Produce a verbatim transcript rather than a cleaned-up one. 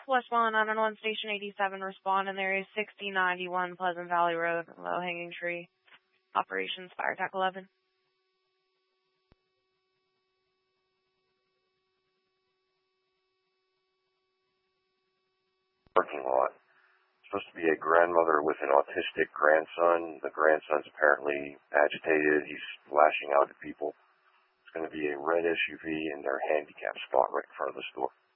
Westmoreland nine one one, Station eighty-seven, respond in the area sixty ninety-one Pleasant Valley Road, low hanging tree. Operations Fire Attack eleven. Parking lot. Supposed to be a grandmother with an autistic grandson. The grandson's apparently agitated. He's lashing out at people. It's going to be a red S U V in their handicap spot right in front of the store.